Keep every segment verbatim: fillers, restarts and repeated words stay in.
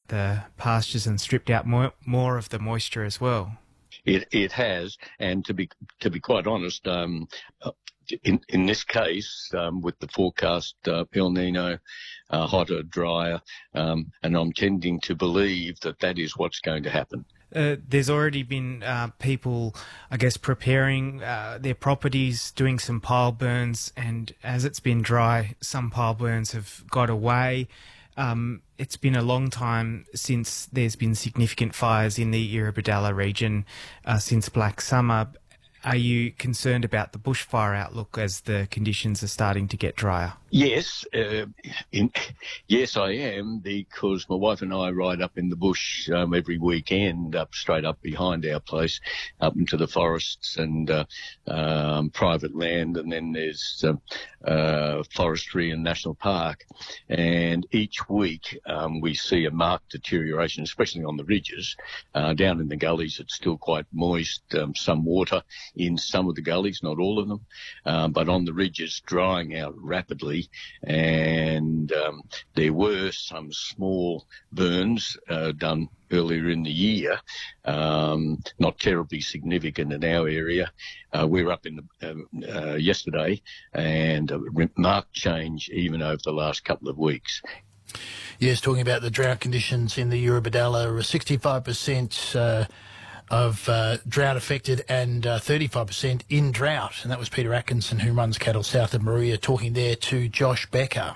the pastures and stripped out more, more of the moisture as well. It it has, and to be to be quite honest, um, in in this case, um, with the forecast uh, El Nino, uh, hotter, drier, um, and I'm tending to believe that that is what's going to happen. Uh, there's already been uh, people, I guess, preparing uh, their properties, doing some pile burns, and as it's been dry, some pile burns have got away. Um, it's been a long time since there's been significant fires in the Eurobodalla region uh, since Black Summer. Are you concerned about the bushfire outlook as the conditions are starting to get drier? Yes, uh, in, yes, I am, because my wife and I ride up in the bush um, every weekend, up straight up behind our place, up into the forests and uh, um, private land, and then there's uh, uh, forestry and national park. And each week um, we see a marked deterioration, especially on the ridges. Uh, down in the gullies, it's still quite moist, um, some water in some of the gullies, not all of them, um, but on the ridges drying out rapidly. And um, there were some small burns uh, done earlier in the year, um, not terribly significant in our area. Uh, we were up in the, uh, uh, yesterday, and a marked change even over the last couple of weeks. Yes, talking about the drought conditions in the Eurobodalla, sixty-five percent uh, of uh, drought affected and uh, thirty-five percent in drought. And that was Peter Atkinson, who runs cattle south of Maria, talking there to Josh Becker.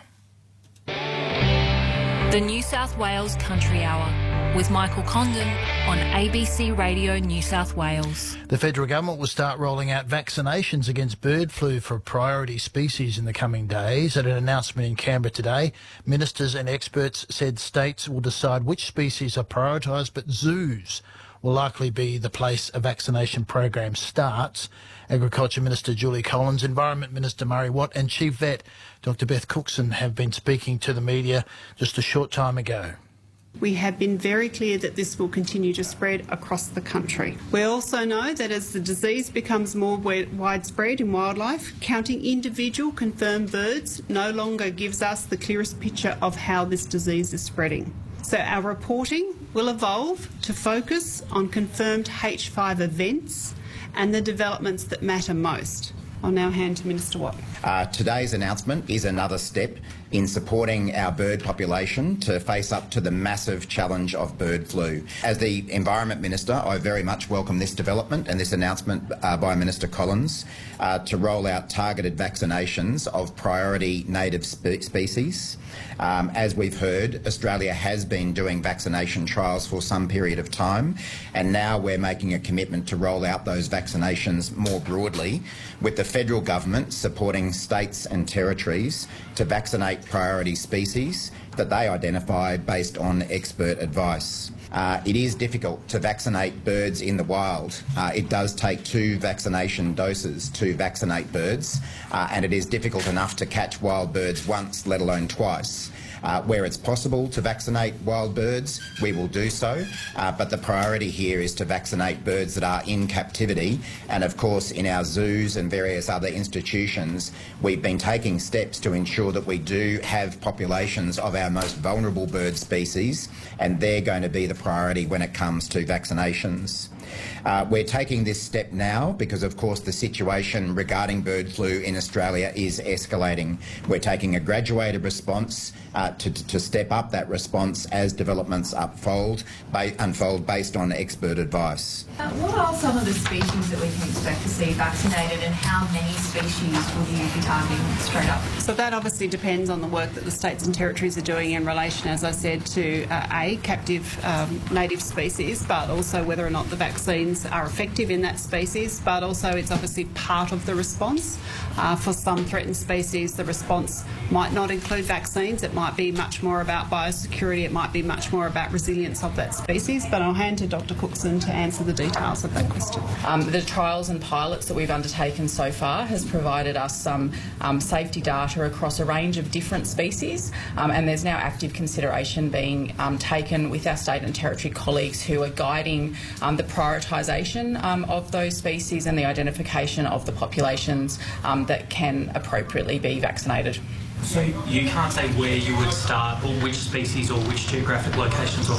The New South Wales Country Hour with Michael Condon on A B C Radio New South Wales. The federal government will start rolling out vaccinations against bird flu for priority species in the coming days. At an announcement in Canberra today, ministers and experts said states will decide which species are prioritised, but zoos will likely be the place a vaccination program starts. Agriculture Minister Julie Collins, Environment Minister Murray Watt and Chief Vet Doctor Beth Cookson have been speaking to the media just a short time ago. We have been very clear that this will continue to spread across the country. We also know that as the disease becomes more widespread in wildlife, counting individual confirmed birds no longer gives us the clearest picture of how this disease is spreading. So our reporting will evolve to focus on confirmed H five events and the developments that matter most. I'll now hand to Minister Watt. Uh, today's announcement is another step in supporting our bird population to face up to the massive challenge of bird flu. As the Environment Minister, I very much welcome this development and this announcement uh, by Minister Collins uh, to roll out targeted vaccinations of priority native spe- species. Um, as we've heard, Australia has been doing vaccination trials for some period of time, and now we're making a commitment to roll out those vaccinations more broadly, with the federal government supporting states and territories to vaccinate priority species that they identify based on expert advice. Uh, it is difficult to vaccinate birds in the wild. Uh, it does take two vaccination doses to vaccinate birds, uh, and it is difficult enough to catch wild birds once, let alone twice. Uh, where it's possible to vaccinate wild birds, we will do so, uh, but the priority here is to vaccinate birds that are in captivity. And of course, in our zoos and various other institutions, we've been taking steps to ensure that we do have populations of our most vulnerable bird species, and they're going to be the priority when it comes to vaccinations. Uh, we're taking this step now because, of course, the situation regarding bird flu in Australia is escalating. We're taking a graduated response uh, to, to step up that response as developments unfold, ba- unfold based on expert advice. Uh, what are some of the species that we can expect to see vaccinated, and how many species will you be targeting straight up? So that obviously depends on the work that the states and territories are doing in relation, as I said, to uh, A, captive um, native species, but also whether or not the vaccines are effective in that species, but also it's obviously part of the response. Uh, for some threatened species, the response might not include vaccines. It might be much more about biosecurity. It might be much more about resilience of that species. But I'll hand to Doctor Cookson to answer the details of that question. Um, the trials and pilots that we've undertaken so far has provided us some um, safety data across a range of different species, um, and there's now active consideration being um, taken with our state and territory colleagues who are guiding um, the prioritisation um, of those species and the identification of the populations um, that can appropriately be vaccinated. So you can't say where you would start or which species or which geographic locations or